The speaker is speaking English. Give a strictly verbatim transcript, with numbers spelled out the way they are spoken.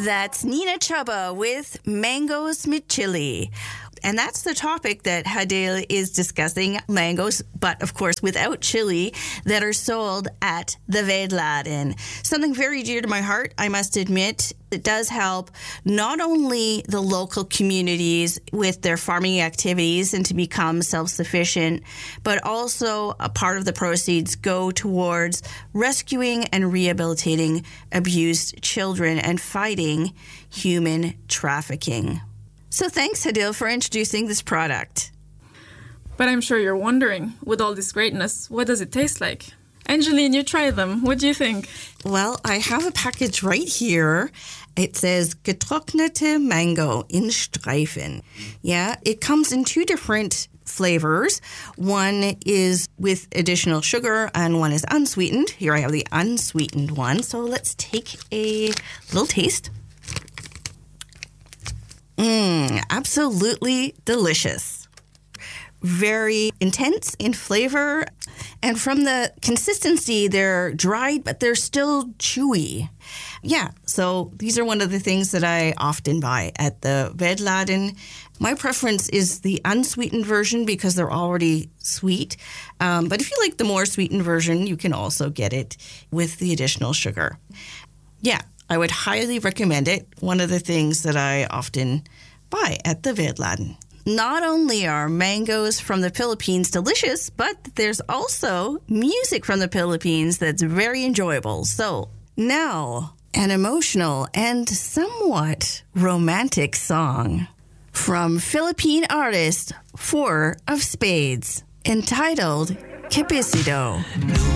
That's Nina Chubba with Mangoes mit Chili. And that's the topic that Hadil is discussing, mangoes, but of course without chili, that are sold at the Veldladen. Something very dear to my heart, I must admit. It does help not only the local communities with their farming activities and to become self-sufficient, but also a part of the proceeds go towards rescuing and rehabilitating abused children and fighting human trafficking. So thanks, Hadil, for introducing this product. But I'm sure you're wondering, with all this greatness, what does it taste like? Angeline, you tried them. What do you think? Well, I have a package right here. It says getrocknete Mango in Streifen. Yeah, it comes in two different flavors. One is with additional sugar and one is unsweetened. Here I have the unsweetened one. So let's take a little taste. Mmm, absolutely delicious. Very intense in flavor. And from the consistency, they're dried, but they're still chewy. Yeah, so these are one of the things that I often buy at the Veldladen. My preference is the unsweetened version because they're already sweet. Um, but if you like the more sweetened version, you can also get it with the additional sugar. Yeah. I would highly recommend it. One of the things that I often buy at the Veldladen. Not only are mangoes from the Philippines delicious, but there's also music from the Philippines that's very enjoyable. So now, an emotional and somewhat romantic song from Philippine artist Four of Spades, entitled Capicido.